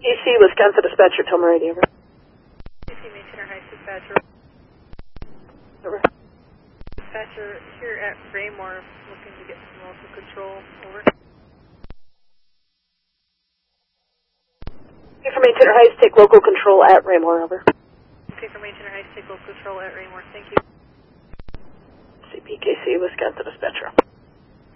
EC, Wisconsin Dispatcher, tell me radio, over. EC, Maintainer Heights Dispatcher. Over. Dispatcher here at Raymore, looking to get some local control, over. Okay, for Maintainer Heights, take local control at Raymore, over. Okay, for Maintainer Heights, take local control at Raymore, thank you. CPKC, Wisconsin Dispatcher.